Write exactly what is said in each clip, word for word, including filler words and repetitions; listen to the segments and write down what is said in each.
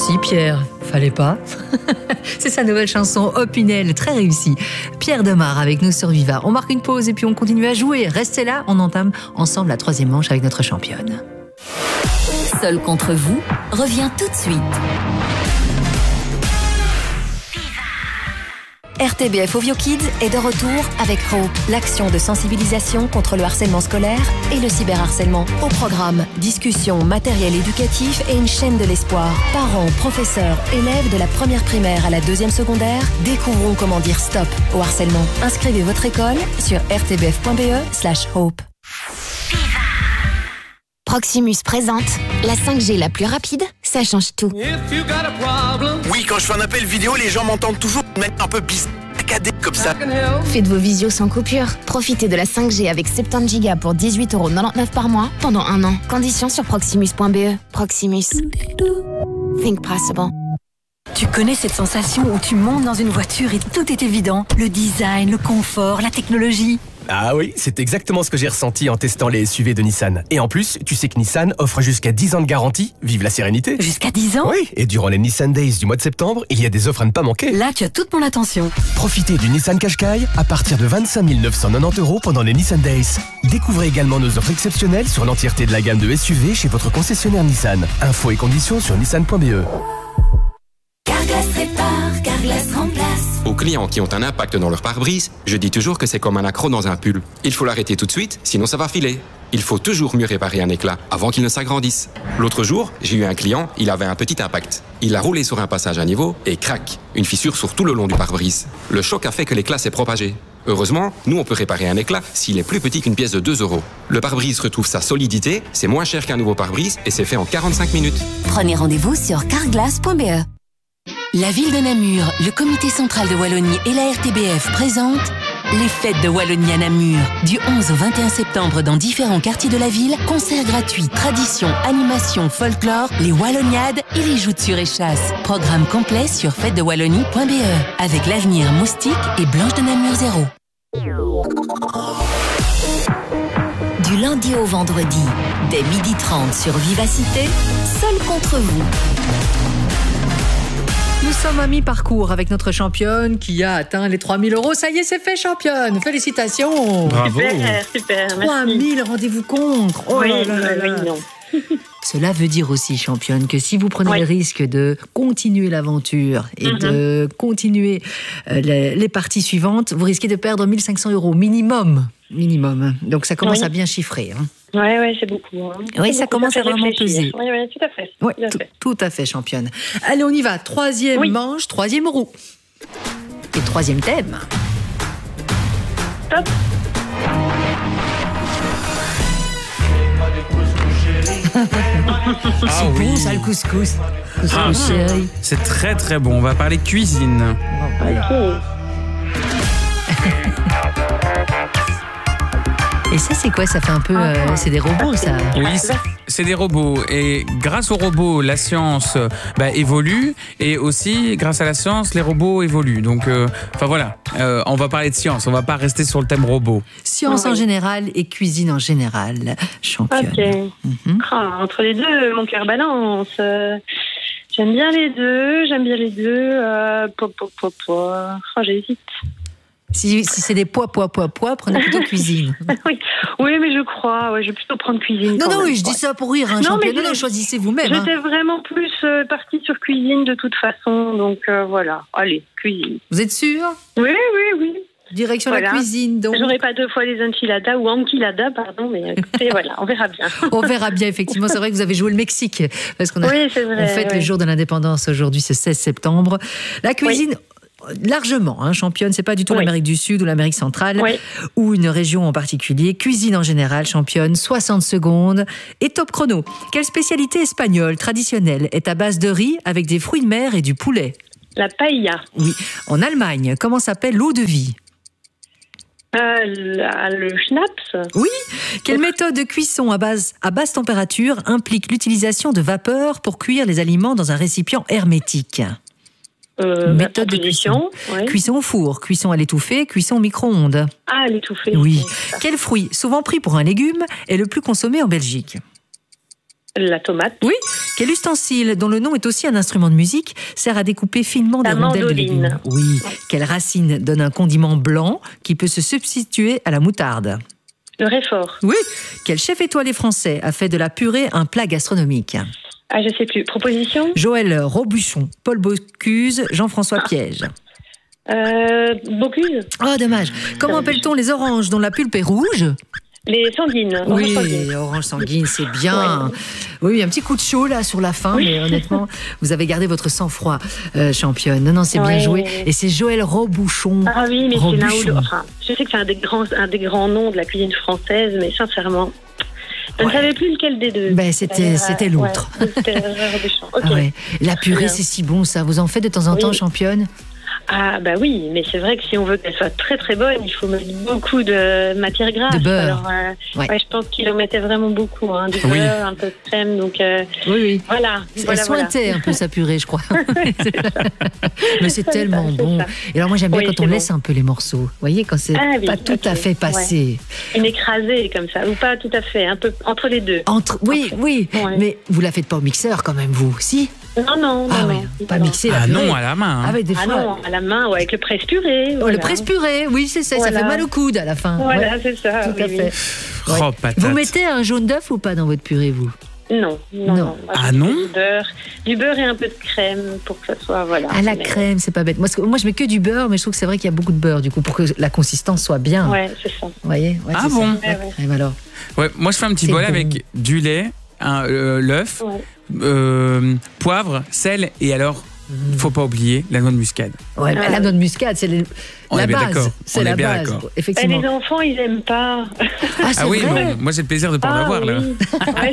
si, Pierre, fallait pas. C'est sa nouvelle chanson Opinel, très réussie. Pierre Demar avec nous sur Viva. On marque une pause et puis on continue à jouer. Restez là, on entame ensemble la troisième manche avec notre championne. Seul contre vous revient tout de suite. R T B F Ovio Kids est de retour avec Hope, l'action de sensibilisation contre le harcèlement scolaire et le cyberharcèlement. Au programme, discussion, matériel éducatif et une chaîne de l'espoir. Parents, professeurs, élèves de la première primaire à la deuxième secondaire découvrons comment dire stop au harcèlement. Inscrivez votre école sur r t b f point b e slash hope. Proximus présente la cinq G la plus rapide, ça change tout. Oui, quand je fais un appel vidéo, les gens m'entendent toujours de manière un peu bizarre, comme ça. Faites vos visios sans coupure. Profitez de la cinq G avec soixante-dix gigas pour dix-huit euros quatre-vingt-dix-neuf par mois pendant un an. Conditions sur proximus point b e. Proximus. Think possible. Tu connais cette sensation où tu montes dans une voiture et tout est évident? Le design, le confort, la technologie. Ah oui, c'est exactement ce que j'ai ressenti en testant les S U V de Nissan. Et en plus, tu sais que Nissan offre jusqu'à dix ans de garantie. Vive la sérénité. Jusqu'à dix ans? Oui, et durant les Nissan Days du mois de septembre, il y a des offres à ne pas manquer. Là, tu as toute mon attention. Profitez du Nissan Qashqai à partir de vingt-cinq mille neuf cent quatre-vingt-dix euros pendant les Nissan Days. Découvrez également nos offres exceptionnelles sur l'entièreté de la gamme de S U V chez votre concessionnaire Nissan. Infos et conditions sur nissan point b e. Carglass répare, Carglass remplace. Aux clients qui ont un impact dans leur pare-brise, je dis toujours que c'est comme un accroc dans un pull. Il faut l'arrêter tout de suite, sinon ça va filer. Il faut toujours mieux réparer un éclat avant qu'il ne s'agrandisse. L'autre jour, j'ai eu un client, il avait un petit impact. Il a roulé sur un passage à niveau et crac, une fissure sur tout le long du pare-brise. Le choc a fait que l'éclat s'est propagé. Heureusement, nous on peut réparer un éclat s'il est plus petit qu'une pièce de deux euros. Le pare-brise retrouve sa solidité, c'est moins cher qu'un nouveau pare-brise et c'est fait en quarante-cinq minutes. Prenez rendez-vous sur carglass point b e. La ville de Namur, le comité central de Wallonie et la R T B F présentent les fêtes de Wallonie à Namur. Du onze au vingt et un septembre dans différents quartiers de la ville, concerts gratuits, traditions, animations, folklore, les Walloniades et les joutes sur échasse. Programme complet sur fête de wallonie point b e avec l'avenir Moustique et Blanche de Namur zéro. Du lundi au vendredi, dès midi trente sur Vivacité, seul contre vous. Nous sommes à mi-parcours avec notre championne qui a atteint les trois mille euros. Ça y est, c'est fait, championne. Félicitations. Bravo. Super, super. trois mille, rendez-vous compte. Oh oui, là là oui, là. non. Cela veut dire aussi, championne, que si vous prenez oui. le risque de continuer l'aventure et mm-hmm. de continuer euh, les, les parties suivantes, vous risquez de perdre mille cinq cents euros minimum. Minimum. Donc ça commence oui. à bien chiffrer. Hein. Oui, ouais, c'est beaucoup. Hein. Oui, c'est ça beaucoup, commence ça à vraiment réfléchir. peser. Oui, oui, tout à fait. Oui, tout, à tout, fait. tout à fait, championne. Allez, on y va. Troisième oui. manche, troisième roue. Et troisième thème. Top. Ah c'est oui. bon, ça, le couscous. Couscous, ah, chérie. C'est très très bon. On va parler cuisine. Ok. Et ça, c'est quoi? Ça fait un peu... Euh, c'est des robots, ça. Oui, c'est des robots. Et grâce aux robots, la science bah, évolue. Et aussi, grâce à la science, les robots évoluent. Donc, enfin euh, voilà, euh, on va parler de science. On va pas rester sur le thème robot. Science oui. en général et cuisine en général. Championne. Ok. Mm-hmm. Ah, entre les deux, mon cœur balance. Euh, j'aime bien les deux. J'aime bien les deux. Euh, po, po, po, po. Oh, j'hésite. Si, si c'est des pois, pois, pois, pois, prenez plutôt cuisine. oui. oui, mais je crois. Ouais, je vais plutôt prendre cuisine. Non, non, même, oui, je dis ça pour rire, hein, non, championne. Non, non, choisissez vous-même. J'étais hein. vraiment plus euh, partie sur cuisine de toute façon. Donc euh, voilà, allez, cuisine. Vous êtes sûr? Oui, oui, oui. Direction voilà. la cuisine, donc. J'aurais pas deux fois les enchiladas ou enchiladas, pardon, mais écoutez, voilà, on verra bien. On verra bien, effectivement. C'est vrai que vous avez joué le Mexique. Parce qu'on a, oui, c'est vrai. On fête ouais. le jour de l'indépendance aujourd'hui, c'est seize septembre. La cuisine... Oui. Largement, hein, championne, c'est pas du tout oui. l'Amérique du Sud ou l'Amérique centrale oui. ou une région en particulier. Cuisine en général, championne, soixante secondes et top chrono. Quelle spécialité espagnole traditionnelle est à base de riz avec des fruits de mer et du poulet? La paella. Oui. En Allemagne, comment s'appelle l'eau de vie? Euh, la, le schnapps. Oui. Quelle méthode de cuisson à, base, à basse température implique l'utilisation de vapeur pour cuire les aliments dans un récipient hermétique? Euh, Méthode de cuisson. Ouais. Cuisson au four, cuisson à l'étouffée, cuisson au micro-ondes. Ah, à l'étouffée. Oui. Quel fruit, souvent pris pour un légume, est le plus consommé en Belgique? La tomate. Oui. Quel ustensile, dont le nom est aussi un instrument de musique, sert à découper finement des La rondelles de mandoline. légumes? Oui. Quelle racine donne un condiment blanc qui peut se substituer à la moutarde? Le réfort. Oui. Quel chef étoilé français a fait de la purée un plat gastronomique? Ah, je sais plus. Proposition. Joël Robuchon, Paul Bocuse, Jean-François Piège. Euh, Bocuse. Oh, dommage. Comment appelle-t-on les oranges dont la pulpe est rouge? Les sanguines. Oui, sanguine. orange sanguine, c'est bien. Ouais. Oui, un petit coup de chaud là sur la fin, oui. Mais honnêtement, vous avez gardé votre sang-froid, euh, championne. Non, non, c'est ouais. bien joué. Et c'est Joël Robuchon. Ah oui, mais Robuchon. C'est l'un ou l'autre. Enfin, je sais que c'est un des grands, un des grands noms de la cuisine française, mais sincèrement, je ouais. ne savais plus lequel des deux. Ben, c'était, c'était l'autre. Ouais, c'était Robuchon. Okay. Ah ouais. La purée, c'est si bon, ça. Vous en faites de temps en oui. temps, championne? Ah bah oui, mais c'est vrai que si on veut qu'elle soit très très bonne, il faut mettre beaucoup de matière grasse. De beurre. Alors, euh, ouais. Ouais, je pense qu'il en mettait vraiment beaucoup, hein, du oui. beurre, un peu de crème, donc euh, oui, oui. voilà. Elle voilà, sointait voilà. un peu sa purée, je crois. Mais c'est, c'est tellement ça, bon. Ça. Et alors moi j'aime bien oui, quand on bon. laisse un peu les morceaux. Vous voyez, quand c'est ah, oui, pas tout okay. à fait passé. Ouais. Une écrasée comme ça, ou pas tout à fait, un peu entre les deux. Entre, oui, entre. oui. Ouais. Mais vous la faites pas au mixeur quand même, vous, si? Non, non, ah, non, oui. non. Pas mixer la ah purée. non, à la main. Hein. Ah, ouais, des ah fois. non, à la main ou avec le presse-purée. Oh, voilà. le presse-purée, oui, c'est ça. Voilà. Ça fait mal au coude à la fin. Voilà, ouais. c'est ça. Tout oui, à oui. fait. Oh, ouais. patate. Vous mettez un jaune d'œuf ou pas dans votre purée, vous? Non, non, non. non. Ah non? Du beurre, du beurre et un peu de crème pour que ça soit, voilà. Ah, la mais... crème, c'est pas bête. Moi, moi, je mets que du beurre, mais je trouve que c'est vrai qu'il y a beaucoup de beurre, du coup, pour que la consistance soit bien. Ouais, c'est ça. Vous voyez? Ouais, ah bon? Ouais, ouais. Et alors ouais, moi, je fais un petit c'est bol bon. avec du lait, un, euh, l'œuf, ouais. euh, poivre, sel et alors, il ne faut pas oublier la noix de muscade. Ouais, ah, la noix de muscade, c'est les... On la est bien base. d'accord. C'est On la est bien base. d'accord. Effectivement. Et les enfants, ils n'aiment pas. Ah, c'est ah oui, vrai bon, moi j'ai le plaisir de ne pas ah, en avoir oui. là. Ouais,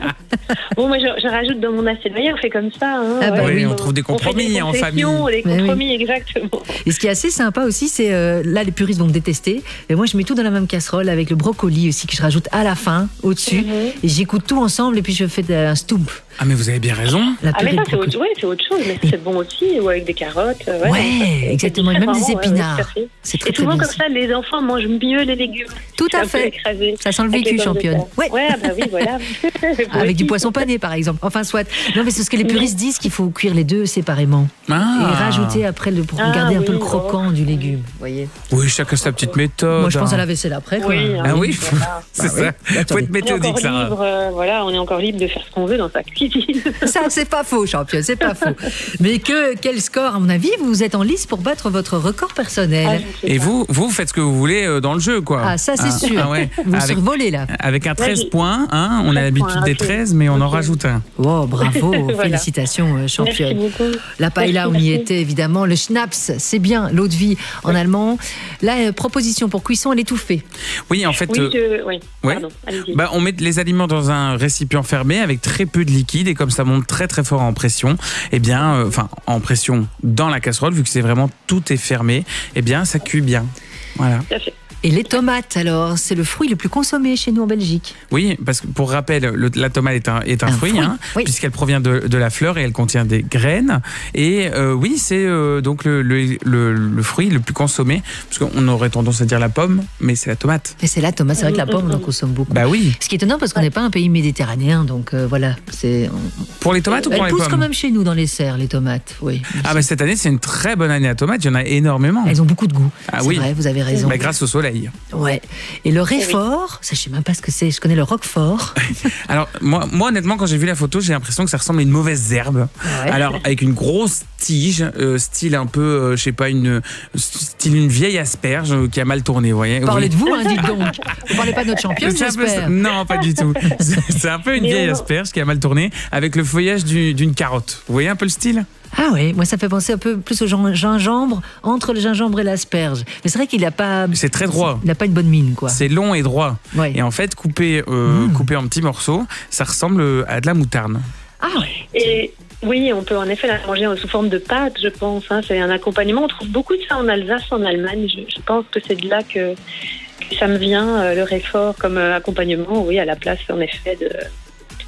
bon, moi je, je rajoute dans mon assiette. Voyez, on fait comme ça. Hein, ah, bah, oui, oui, on trouve des compromis des en famille. Des compromis, oui. Exactement. Et ce qui est assez sympa aussi, c'est euh, là, les puristes vont me détester. Mais moi, je mets tout dans la même casserole avec le brocoli aussi que je rajoute à la fin, au-dessus. Mm-hmm. Et j'écoute tout ensemble et puis je fais un stomp. Ah, mais vous avez bien raison. La ah, mais ça, c'est autre, ouais, c'est autre chose. Mais et... c'est bon aussi, ou avec des carottes. Ouais, ouais ça, exactement. Et même des épinards. Ouais, ouais, c'est très, et souvent, très comme bon ça, les enfants mangent mieux les légumes. Tout à fait. Ça sent le vécu, championne. Ouais, ouais bah oui, voilà. Avec du poisson pané, par exemple. Enfin, soit. Non, mais c'est ce que les puristes disent qu'il faut cuire les deux séparément. Ah. Et rajouter après le, pour ah, garder oui, un peu le croquant bon. du légume. Vous voyez. Oui, chacun sa petite méthode. Moi, je pense à la vaisselle après. Quoi. Oui, ah oui, voilà. c'est ça. Il faut être méthodique, ça. Voilà, on est encore libre de faire ce qu'on veut dans sa cuisine. Ça, c'est pas faux, championne, c'est pas faux. Mais que, quel score, à mon avis, vous êtes en lice pour battre votre record personnel. Ah, et vous, vous faites ce que vous voulez dans le jeu, quoi. Ah, ça, c'est ah, sûr. Ah, ouais. Vous avec, survolez, là. Avec un treize points, hein, on a l'habitude points, des treize, mais on okay. en rajoute un. Oh, bravo, voilà. Félicitations, championne. Merci beaucoup. La paella, on y était, évidemment. Le Schnaps, c'est bien, l'eau de vie en oui. allemand. La euh, proposition pour cuisson, elle est étouffée. Oui, en fait. Oui, euh, je... oui. Ouais. Pardon, bah, on met les aliments dans un récipient fermé avec très peu de liquide et comme ça monte très très fort en pression, eh bien, enfin euh, en pression dans la casserole, vu que c'est vraiment tout est fermé, eh bien ça cuit bien. Voilà. Tout à fait. Et les tomates, alors, c'est le fruit le plus consommé chez nous en Belgique. Oui, parce que pour rappel, le, la tomate est un, est un, un fruit, fruit. Hein, oui. puisqu'elle provient de, de la fleur et elle contient des graines. Et euh, oui, c'est euh, donc le, le, le, le fruit le plus consommé, parce qu'on aurait tendance à dire la pomme, mais c'est la tomate. Et c'est la tomate, c'est vrai que la pomme, on en consomme beaucoup. Bah oui. Ce qui est étonnant, parce qu'on n'est pas un pays méditerranéen, donc euh, voilà. C'est, on... Pour les tomates ou pour Elles les pommes? poussent quand même chez nous dans les serres, les tomates, oui. Ah bah cette année, c'est une très bonne année à tomates, il y en a énormément. Elles ont beaucoup de goût, ah, c'est oui. vrai, vous avez raison. Bah, grâce au soleil. Ouais. Et le réfort, ça, je sais même pas ce que c'est. Je connais le roquefort. Alors, moi, moi, honnêtement, quand j'ai vu la photo, j'ai l'impression que ça ressemble à une mauvaise herbe. Ouais. Alors, avec une grosse tige, euh, style un peu, euh, je sais pas, une, style une vieille asperge euh, qui a mal tourné, vous voyez. Parlez oui. de vous, hein, dites donc. Vous parlez pas de notre championne, j'espère. Peu, non, pas du tout. C'est, c'est un peu une vieille asperge qui a mal tourné, avec le feuillage du, d'une carotte. Vous voyez un peu le style? Ah oui, moi ça fait penser un peu plus au gingembre, entre le gingembre et l'asperge. Mais c'est vrai qu'il n'a pas... C'est très droit. Il n'a pas une bonne mine, quoi. C'est long et droit. Ouais. Et en fait, coupé, euh, mmh. coupé en petits morceaux, ça ressemble à de la moutarde. Ah ouais. Et oui, on peut en effet la manger sous forme de pâte, je pense. Hein. C'est un accompagnement. On trouve beaucoup de ça en Alsace, en Allemagne. Je, je pense que c'est de là que, que ça me vient, euh, le réfort comme euh, accompagnement, oui, à la place, en effet, de...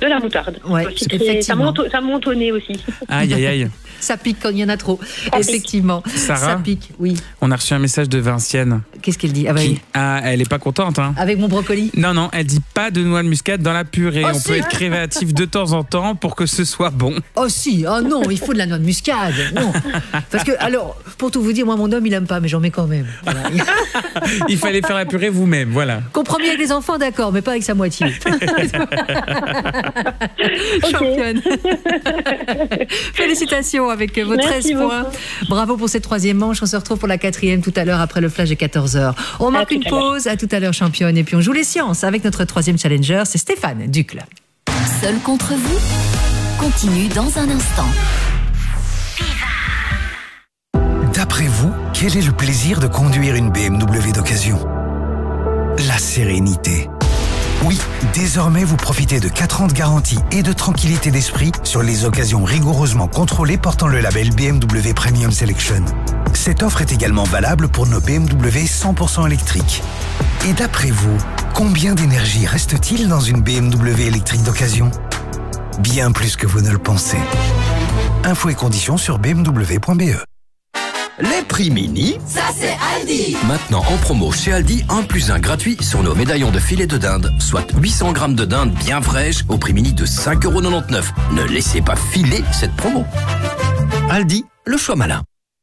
de la moutarde. Ouais, Aussi, très- effectivement. Ça monte, ça monte au nez aussi. Aïe, aïe, aïe. Ça pique quand il y en a trop. Ça Effectivement. Sarah Ça pique, oui. On a reçu un message de Vincienne. Qu'est-ce qu'elle dit? Ah, bah, Qui... Ah, elle est pas contente, hein. avec mon brocoli. Non, non, elle dit pas de noix de muscade dans la purée. Oh, On si. peut être créatif de temps en temps pour que ce soit bon. Oh si, oh non, il faut de la noix de muscade. Non. Parce que, alors, pour tout vous dire, moi, mon homme, il aime pas, mais j'en mets quand même. Voilà. Il fallait faire la purée vous-même, voilà. Compromis avec les enfants, d'accord, mais pas avec sa moitié. Championne. Félicitations avec vos Merci treize points. Bravo pour cette troisième manche. On se retrouve pour la quatrième tout à l'heure après le flash de quatorze heures. On marque tout une à l'heure. pause. À tout à l'heure, championne. Et puis on joue les sciences avec notre troisième challenger, c'est Stéphane Ducle. Seul contre vous continue dans un instant. D'après vous, quel est le plaisir de conduire une B M W d'occasion? La sérénité. Oui, désormais vous profitez de quatre ans de garantie et de tranquillité d'esprit sur les occasions rigoureusement contrôlées portant le label B M W Premium Selection. Cette offre est également valable pour nos B M W cent pour cent électriques. Et d'après vous, combien d'énergie reste-t-il dans une B M W électrique d'occasion? Bien plus que vous ne le pensez. Infos et conditions sur b m w point b e. Les prix mini, Ça c'est Aldi. maintenant en promo chez Aldi, un plus un gratuit sur nos médaillons de filet de dinde, soit huit cents grammes de dinde bien fraîche au prix mini de cinq euros quatre-vingt-dix-neuf. Ne laissez pas filer cette promo. Aldi, le choix malin.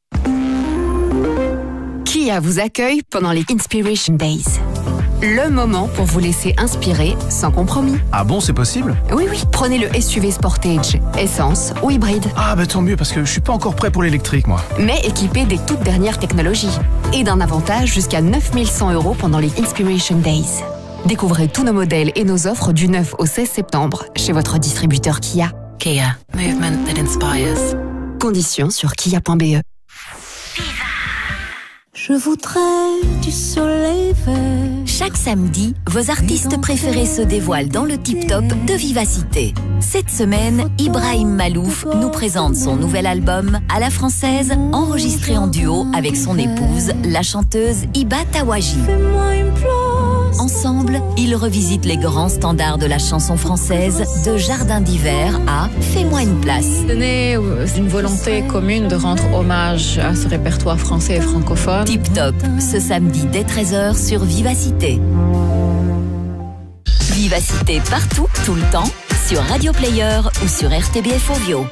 Kia vous accueille pendant les Inspiration Days. Le moment pour vous laisser inspirer sans compromis. Ah bon, c'est possible? Oui, oui. Prenez le S U V Sportage, essence ou hybride, Ah bah tant mieux, parce que je suis pas encore prêt pour l'électrique, moi. mais équipé des toutes dernières technologies. Et d'un avantage jusqu'à neuf mille cent euros pendant les Inspiration Days. Découvrez tous nos modèles et nos offres du neuf au seize septembre chez votre distributeur Kia. Kia, movement that inspires. Conditions sur kia point b e. Je voudrais du soleil vert. Chaque samedi, vos artistes préférés se dévoilent dans le tip-top de Vivacité. Cette semaine, Ibrahim Malouf nous présente son nouvel album à la française, enregistré en duo avec son épouse, la chanteuse Iba Tawaji. Fais-moi une place. Ensemble, ils revisitent les grands standards de la chanson française, de Jardin d'hiver à Fais-moi une place. C'est né d'une volonté commune de rendre hommage à ce répertoire français et francophone. Tip Top, ce samedi dès treize heures sur Vivacité. Vivacité partout, tout le temps, sur Radio Player ou sur R T B F Ovio.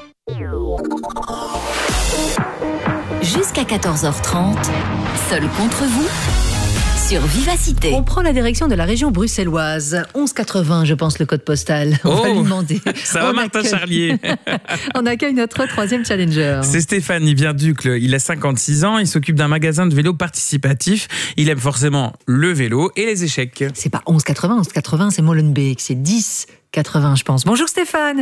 Jusqu'à quatorze heures trente, seul contre vous, sur Vivacité. On prend la direction de la région bruxelloise. onze quatre-vingts, je pense, le code postal. On Oh, va lui demander. Ça va, On Martin accueille- Charlier? On accueille notre troisième challenger. C'est Stéphane, il vient d'Ucle, il a cinquante-six ans, il s'occupe d'un magasin de vélo participatif. Il aime forcément le vélo et les échecs. C'est pas onze quatre-vingts, onze quatre-vingts, c'est Molenbeek, c'est dix quatre-vingts, je pense. Bonjour Stéphane.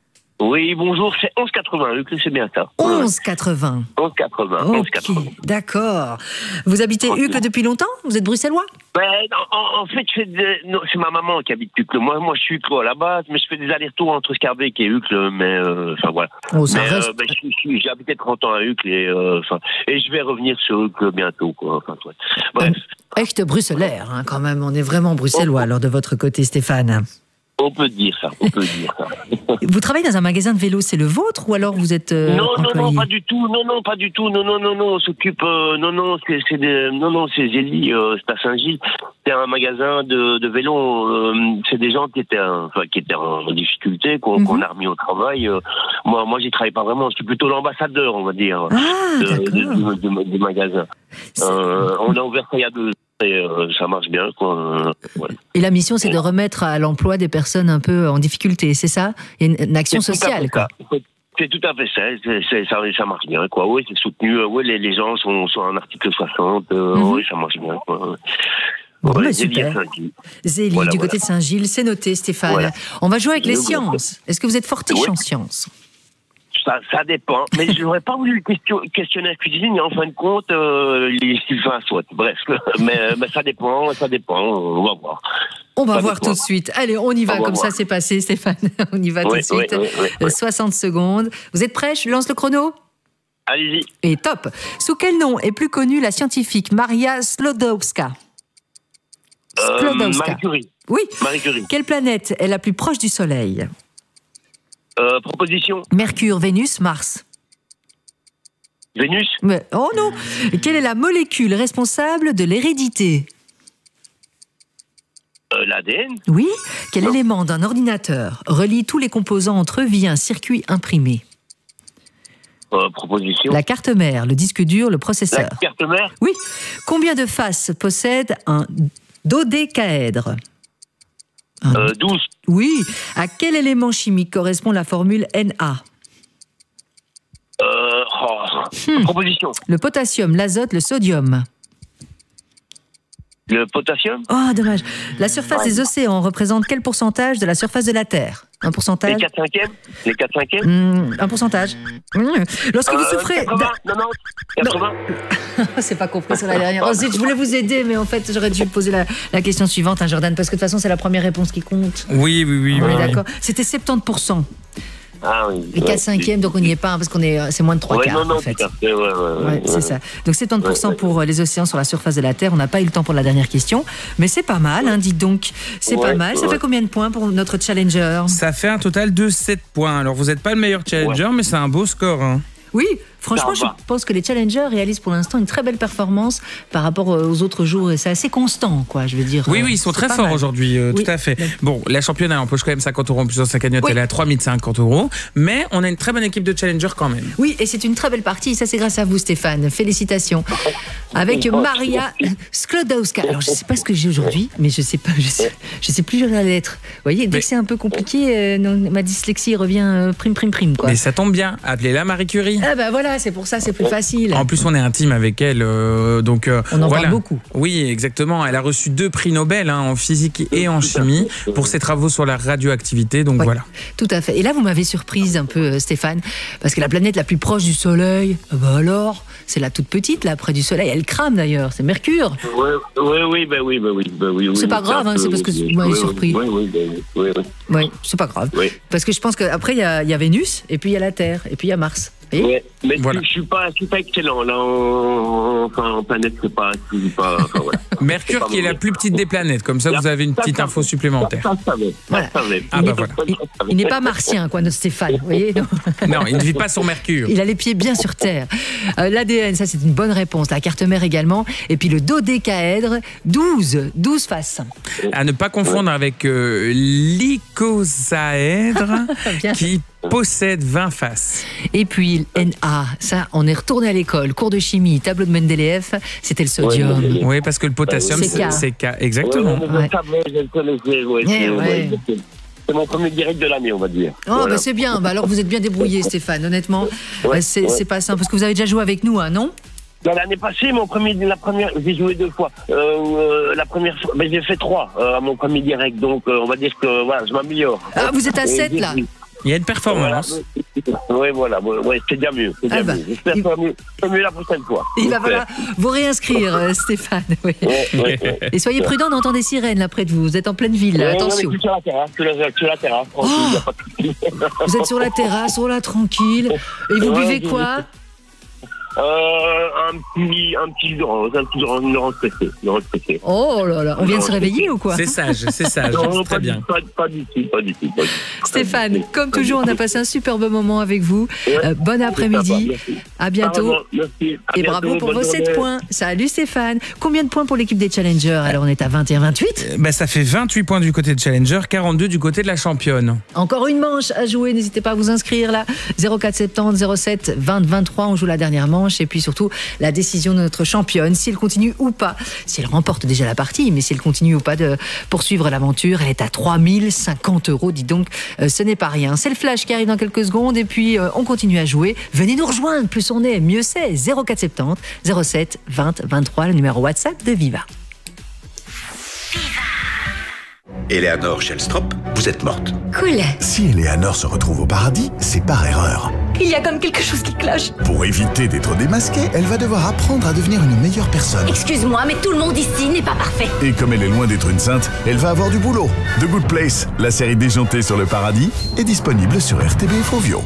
Oui, bonjour, c'est onze quatre-vingts, Luc, c'est bien ça. onze quatre-vingts. onze quatre-vingts, Ok, onze quatre-vingts. d'accord. Vous habitez Ucle depuis longtemps? Vous êtes bruxellois? Ben, en, en fait, je fais des- non, c'est ma maman qui habite Ucle. Moi, moi, je suis Ucle à la base, mais je fais des allers-retours entre Scarbeck et Ucle, mais euh, enfin voilà. Oh, ça mais, reste- euh, ben, je suis- je suis- j'ai habité trente ans à Ucle et euh, enfin, et je vais revenir sur Ucle bientôt, quoi. Enfin, ouais. Bref. Echt bruxellaire, hein, quand même. On est vraiment bruxellois, alors, de votre côté, Stéphane. On peut dire ça, on peut dire ça. Vous travaillez dans un magasin de vélo, c'est le vôtre ou alors vous êtes euh, non, non, non, employé? pas du tout. Non, non, pas du tout. Non, non, non, non. On s'occupe. Euh, non, non, c'est, c'est des, non, non, c'est Zélie, euh, c'est à Saint-Gilles. C'est un magasin de, de vélo. Euh, c'est des gens qui étaient, euh, enfin, qui étaient en difficulté, qu'on, Mhm. qu'on a remis au travail. Euh, moi, moi, j'y travaille pas vraiment. Je suis plutôt l'ambassadeur, on va dire, Ah, de, d'accord. de- de- de- du magasin. Euh, on a ouvert ça il y a deux ans et euh, ça marche bien, quoi. Euh, voilà. Et la mission, c'est de remettre à l'emploi des personnes un peu en difficulté, c'est ça? Il y a une, une action C'est tout à fait sociale, quoi. ça. C'est- C'est tout à fait ça. C'est, c'est- ça, ça marche bien, quoi. Oui, c'est soutenu. Euh, Oui, les, les gens sont, sont en article soixante. Euh, Mhm. Oui, ça marche bien, quoi. Bon, Ouais, bah, Zélie super. à Saint-Gilles. Zélie, Voilà, du voilà. côté de Saint-Gilles, c'est noté, Stéphane. Voilà. On va jouer avec les Oui, oui. sciences. Est-ce que vous êtes fortiche Oui. en sciences? Ça, ça dépend. Mais je n'aurais pas voulu le question, questionnaire cuisine, et en fin de compte, euh, les Sylvain soit. Bref. Mais, mais ça dépend, ça dépend. On va voir. On va Ça voir dépend. tout de suite. Allez, on y va, On va comme voir. ça c'est passé, Stéphane. On y va Oui, tout de oui, suite. oui, oui, oui. Euh, soixante secondes. Vous êtes prêts? Je lance le chrono? Allez-y. Et top. Sous quel nom est plus connue la scientifique Maria Sklodowska? Euh, Sklodowska. Marie Curie. Oui. Marie Curie. Quelle planète est la plus proche du Soleil? Euh, proposition. Mercure, Vénus, Mars. Vénus. Mais, oh non. Quelle est la molécule responsable de l'hérédité? Euh, L'A D N. Oui. Quel non. élément d'un ordinateur relie tous les composants entre eux via un circuit imprimé? Euh, proposition. La carte mère, le disque dur, le processeur. La carte mère. Oui. Combien de faces possède un dodécaèdre? Un... Euh, douze. Oui. À quel élément chimique correspond la formule Na? Euh, oh, hmm. Proposition. Le potassium, l'azote, le sodium. Le potassium. Oh, dommage. La surface ouais. des océans représente quel pourcentage de la surface de la Terre? Un pourcentage. Les quatre cinquièmes. Les quatre cinquièmes. Mmh, un pourcentage. Mmh. Lorsque euh, vous souffrez. quatre-vingts, quatre-vingt, quatre-vingts. C'est pas compris sur la dernière. Oh, je voulais vous aider, mais en fait, j'aurais dû poser la, la question suivante, hein, Jordan, parce que de toute façon, c'est la première réponse qui compte. Oui, oui, oui. On oui, est oui. d'accord. C'était soixante-dix pour cent. Ah oui. Les quatre cinquièmes, donc on n'y est pas, hein, parce qu'on est, c'est moins de trois ouais, quarts, non, non, en fait. Tout à fait, ouais, ouais, ouais, ouais, c'est ouais. ça. Donc soixante-dix pour cent ouais, pour les océans sur la surface de la Terre. On n'a pas eu le temps pour la dernière question, mais c'est pas mal, hein, dites donc. C'est ouais, pas mal. Ça ouais. fait combien de points pour notre challenger? Ça fait un total de sept points. Alors vous n'êtes pas le meilleur challenger, ouais. mais c'est un beau score. Hein. Oui, franchement, je pense que les challengers réalisent pour l'instant une très belle performance par rapport aux autres jours. Et c'est assez constant, quoi, je veux dire. Oui, oui, ils sont très forts aujourd'hui, euh, oui. tout à fait. Bon, la championne, elle empoche quand même cinquante euros en plus dans sa cagnotte. Oui. Elle est à trois mille cinquante euros. Mais on a une très bonne équipe de challengers quand même. Oui, et c'est une très belle partie. Ça, c'est grâce à vous, Stéphane. Félicitations. Avec Maria Sklodowska. Alors, je ne sais pas ce que j'ai aujourd'hui, mais je ne sais pas, je sais, je sais plus lire la lettre. Vous voyez, dès mais... que c'est un peu compliqué, euh, non, ma dyslexie revient euh, prime, prime, prime, quoi. Mais ça tombe bien. Appelez-la Marie Curie. Ah, bah voilà, c'est pour ça, c'est plus facile. En plus, on est intime avec elle, euh, donc euh, on en voilà. parle beaucoup. Oui, exactement. Elle a reçu deux prix Nobel hein, en physique et en chimie pour ses travaux sur la radioactivité. Donc oui, voilà. Tout à fait. Et là, vous m'avez surprise un peu, Stéphane, parce que la planète la plus proche du Soleil, bah alors, c'est la toute petite là, près du Soleil. Elle crame d'ailleurs. C'est Mercure. Oui, oui, oui, bah oui, bah oui, bah oui. C'est oui, pas grave, hein, c'est parce que vous m'avez surpris. Oui, oui, oui, oui, oui. Oui, c'est pas grave. Oui. Parce que je pense qu'après il y, y a Vénus, et puis il y a la Terre, et puis il y a Mars. Ouais, mais voilà. je suis pas, je suis pas excellent là. En, enfin, en planète, c'est pas, c'est pas. Enfin, voilà. Mercure pas qui est la plus petite des planètes. Comme ça, vous avez une petite info supplémentaire. Ça, ça, ça, voilà. ça, ah bah voilà. Il, il n'est pas martien, quoi, notre Stéphane. Vous voyez, non, non, il ne vit pas sur Mercure. Il a les pieds bien sur Terre. Euh, L'A D N, ça c'est une bonne réponse. La carte mère également. Et puis le dodécaèdre, douze, douze faces. À ne pas confondre avec euh, l'icosaèdre qui possède vingt faces. Et puis Na, ça, on est retourné à l'école, cours de chimie, tableau de Mendeleev, c'était le sodium. Oui, oui, parce que le potassium, c'est K. Exactement. Ouais, je connaissais, ouais, ouais. Ouais. C'est mon premier direct de l'année, on va dire. Oh, voilà. Bah c'est bien. Bah alors vous êtes bien débrouillé, Stéphane. Honnêtement, ouais, c'est ouais. pas simple parce que vous avez déjà joué avec nous, hein, non? L'année passée, mon premier, la première, j'ai joué deux fois. Euh, euh, la première fois, ben, j'ai fait trois euh, à mon premier direct, donc euh, on va dire que voilà, je m'améliore. Ah, vous êtes à sept là. Il y a une performance. Oui, voilà, ouais, c'est bien mieux. C'est bien ah bah, mieux. J'espère il... mieux, mieux la prochaine fois. Il va falloir vous réinscrire, euh, Stéphane. Oui. Ouais, ouais, ouais. Et soyez prudent d'entendre des sirènes là près de vous. Vous êtes en pleine ville, là. Ouais, attention. Ouais, sur la terrasse, sur la, sur la terrasse. Oh, vous êtes sur la terrasse, oh là, tranquille. Et vous ouais, buvez quoi? Euh, un petit, un petit orange, un petit orange, une orange pressée, une orange pressée. Oh là là, on vient de se réveiller ou quoi? C'est sage, c'est sage, non, très pas bien. Du, pas, pas du tout, pas du tout. Pas du tout. Stéphane, comme toujours, on a passé un superbe moment avec vous. Ouais, euh, bon après-midi, à bientôt. Merci. À et bientôt, bravo pour vos sept points. Salut Stéphane. Combien de points pour l'équipe des challengers? Alors on est à vingt et un vingt-huit. euh, bah, Ça fait vingt-huit points du côté de challenger, quarante-deux du côté de la championne. Encore une manche à jouer, n'hésitez pas à vous inscrire là. zéro quatre soixante-dix zéro sept vingt vingt-trois, on joue la dernière manche. Et puis surtout, la décision de notre championne, si elle continue ou pas, si elle remporte déjà la partie, mais si elle continue ou pas de poursuivre l'aventure. Elle est à trois mille cinquante euros, dis donc, euh, ce n'est pas rien. C'est le flash qui arrive dans quelques secondes et puis euh, on continue à jouer. Venez nous rejoindre, plus on est, mieux c'est. zéro quatre soixante-dix zéro sept vingt vingt-trois, le numéro WhatsApp de Viva. Eleanor Shellstrop, vous êtes morte. Cool. Si Eleanor se retrouve au paradis, c'est par erreur. Il y a comme quelque chose qui cloche. Pour éviter d'être démasquée, elle va devoir apprendre à devenir une meilleure personne. Excuse-moi, mais tout le monde ici n'est pas parfait. Et comme elle est loin d'être une sainte, elle va avoir du boulot. The Good Place, la série déjantée sur le paradis, est disponible sur R T B F Ovio.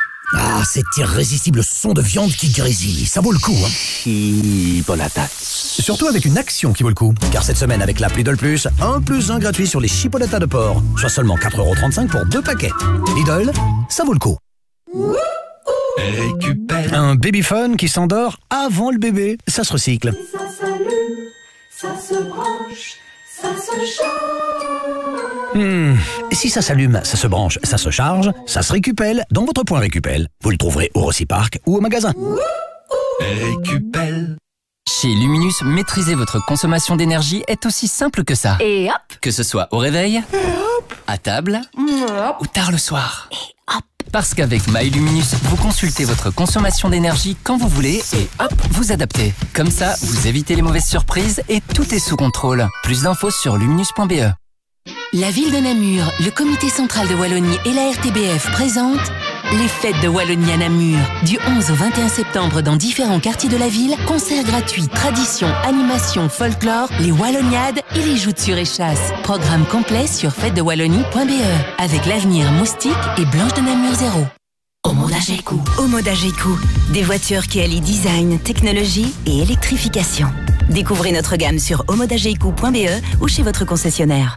Ah, cet irrésistible son de viande qui grésille, ça vaut le coup, hein. Chi, bon la tasse. Surtout avec une action qui vaut le coup. Car cette semaine, avec l'appli Lidl Plus, un plus un gratuit sur les chipolatas de porc. Soit seulement quatre euros trente-cinq pour deux paquets. Lidl, ça vaut le coup. Récupère. Un babyphone qui s'endort avant le bébé. Ça se recycle. Ça s'allume, ça se branche, ça se charge. Hmm. Si ça s'allume, ça se branche, ça se charge, ça se récupère dans votre point Récupel. Vous le trouverez au Rossi-Park ou au magasin. Récupel. Chez Luminus, maîtriser votre consommation d'énergie est aussi simple que ça. Et hop. Que ce soit au réveil, à table ou tard le soir. Et hop. Parce qu'avec MyLuminus, vous consultez votre consommation d'énergie quand vous voulez et hop, vous adaptez. Comme ça, vous évitez les mauvaises surprises et tout est sous contrôle. Plus d'infos sur luminus point b e. La ville de Namur, le comité central de Wallonie et la R T B F présentent les fêtes de Wallonie à Namur. Du onze au vingt et un septembre dans différents quartiers de la ville, concerts gratuits, traditions, animations, folklore, les Walloniades et les joutes sur échasse. Programme complet sur fêtes de wallonie point b e avec l'avenir Moustique et Blanche de Namur Zéro. Omoda Jayco. Omoda Jayco. Des voitures qui allient design, technologie et électrification. Découvrez notre gamme sur omoda jayco point b e ou chez votre concessionnaire.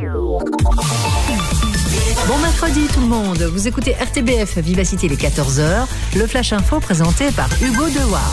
Bon mercredi tout le monde, vous écoutez R T B F Vivacité les quatorze heures, le Flash Info présenté par Hugo Dewar.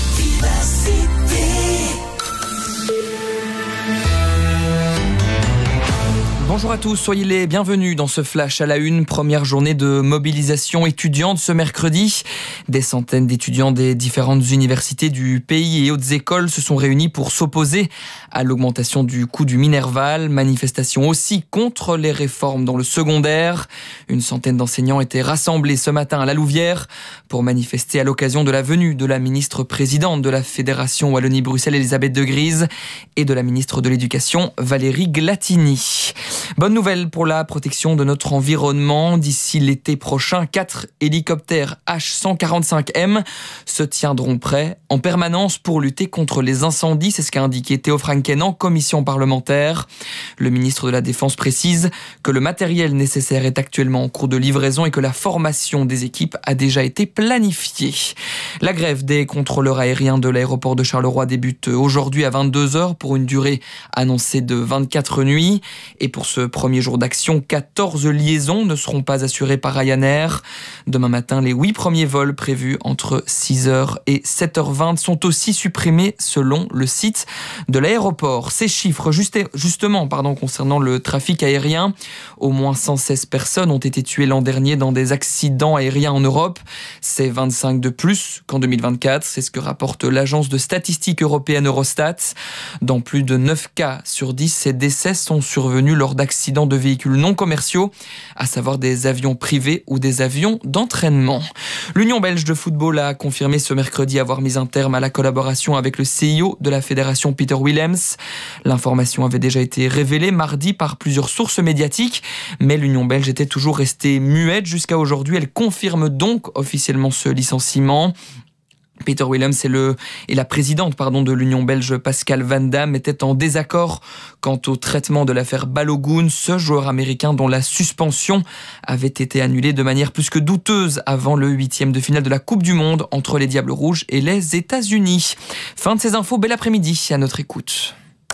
Bonjour à tous, soyez les bienvenus dans ce flash à la une. Première journée de mobilisation étudiante ce mercredi. Des centaines d'étudiants des différentes universités du pays et hautes écoles se sont réunis pour s'opposer à l'augmentation du coût du Minerval. Manifestation aussi contre les réformes dans le secondaire. Une centaine d'enseignants étaient rassemblés ce matin à la Louvière pour manifester à l'occasion de la venue de la ministre présidente de la Fédération Wallonie-Bruxelles, Elisabeth de Gries, et de la ministre de l'Éducation, Valérie Glatini. Bonne nouvelle pour la protection de notre environnement. D'ici l'été prochain, quatre hélicoptères H cent quarante-cinq M se tiendront prêts en permanence pour lutter contre les incendies. C'est ce qu'a indiqué Théo Franken en commission parlementaire. Le ministre de la Défense précise que le matériel nécessaire est actuellement en cours de livraison et que la formation des équipes a déjà été planifiée. La grève des contrôleurs aériens de l'aéroport de Charleroi débute aujourd'hui à vingt-deux heures pour une durée annoncée de vingt-quatre nuits. Et pour ce premier jour d'action, quatorze liaisons ne seront pas assurées par Ryanair. Demain matin, les huit premiers vols prévus entre six heures et sept heures vingt sont aussi supprimés selon le site de l'aéroport. Ces chiffres, juste, justement, pardon, concernant le trafic aérien, au moins cent seize personnes ont été tuées l'an dernier dans des accidents aériens en Europe. C'est vingt-cinq de plus qu'en deux mille vingt-quatre. C'est ce que rapporte l'agence de statistiques européenne Eurostat. Dans plus de neuf cas sur dix, ces décès sont survenus lors d'accidents de véhicules non commerciaux, à savoir des avions privés ou des avions d'entraînement. L'Union belge de football a confirmé ce mercredi avoir mis un terme à la collaboration avec le C I O de la fédération Peter Willems. L'information avait déjà été révélée mardi par plusieurs sources médiatiques, mais l'Union belge était toujours restée muette jusqu'à aujourd'hui. Elle confirme donc officiellement ce licenciement. Peter Willems et, le, et la présidente pardon, de l'Union belge, Pascal Van Damme, étaient en désaccord quant au traitement de l'affaire Balogun, ce joueur américain dont la suspension avait été annulée de manière plus que douteuse avant le huitième de finale de la Coupe du Monde entre les Diables Rouges et les États-Unis. Fin de ces infos, bel après-midi à notre écoute.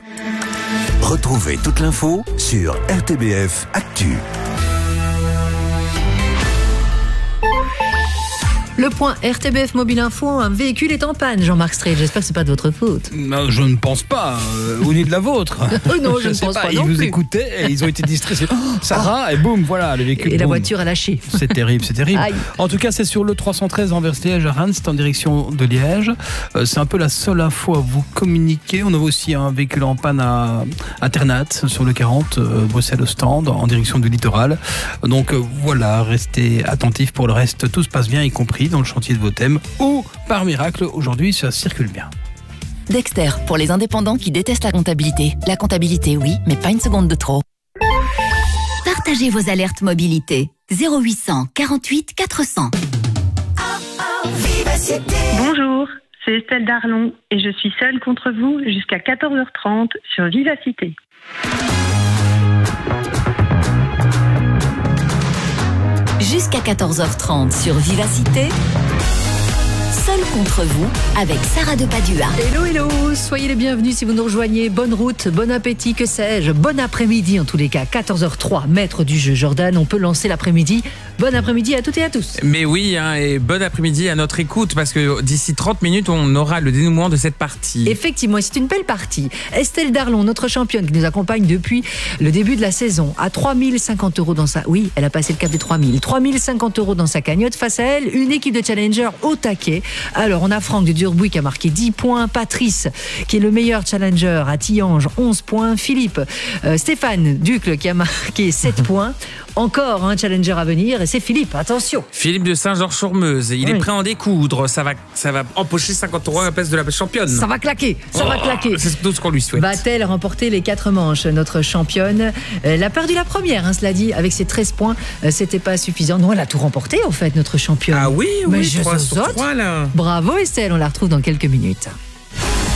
Retrouvez toute l'info sur R T B F Actu. Le point R T B F Mobile Info, un véhicule est en panne. Jean-Marc Strel, j'espère que c'est pas de votre faute. Non, je ne pense pas, euh, ou ni de la vôtre. Oh non, je, je ne pense pas, pas Ils non vous plus. écoutaient et ils ont été distraits. Oh, Sarah, oh. Et boum, voilà, le véhicule. Et boum. La voiture a lâché. C'est terrible, c'est terrible. Aïe. En tout cas, c'est sur le trois cent treize Anvers-Liège à Reims, c'est en direction de Liège. Euh, c'est un peu la seule info à vous communiquer. On a aussi un véhicule en panne à, à Ternat, sur le quarante, euh, Bruxelles-Ostende, en direction du littoral. Donc euh, voilà, restez attentifs. Pour le reste, tout se passe bien, y compris dans le chantier de vos thèmes. Ou, par miracle, aujourd'hui, ça circule bien. Dexter, pour les indépendants qui détestent la comptabilité. La comptabilité, oui, mais pas une seconde de trop. Partagez vos alertes mobilité. zéro huit cent quarante-huit quatre cents. Bonjour, c'est Estelle Darlon et je suis seule contre vous jusqu'à quatorze heures trente sur Vivacité. Jusqu'à quatorze heures trente sur Vivacité, Seul contre vous, avec Sarah de Padua. Hello, hello, soyez les bienvenus si vous nous rejoignez. Bonne route, bon appétit, que sais-je. Bon après-midi en tous les cas, quatorze heures trois, maître du jeu Jordan. On peut lancer l'après-midi. Bon après-midi à toutes et à tous. Mais oui, hein, et bon après-midi à notre écoute, parce que d'ici trente minutes, on aura le dénouement de cette partie. Effectivement, c'est une belle partie. Estelle Darlon, notre championne qui nous accompagne depuis le début de la saison, à trois mille cinquante euros dans sa... Oui, elle a passé le cap des trois mille. trois mille cinquante euros dans sa cagnotte. Face à elle, une équipe de challengers au taquet. Alors, on a Franck de Durbuy qui a marqué dix points. Patrice, qui est le meilleur challenger à Tillange, onze points. Philippe, euh, Stéphane Ducle qui a marqué sept points. Encore un challenger à venir et c'est Philippe, attention. Philippe de Saint-Georges-sur-Meuse, il oui. est prêt à en découdre. Ça va, ça va empocher cinquante euros à la place de la championne. Ça va claquer, ça oh, va claquer. C'est tout ce qu'on lui souhaite. Va-t-elle remporter les quatre manches, notre championne? Elle a perdu la première, hein, cela dit, avec ses treize points. C'était pas suffisant. Non, elle a tout remporté en fait, notre championne. Ah oui, Mais oui, je trois sur trois là. Bravo Estelle, on la retrouve dans quelques minutes.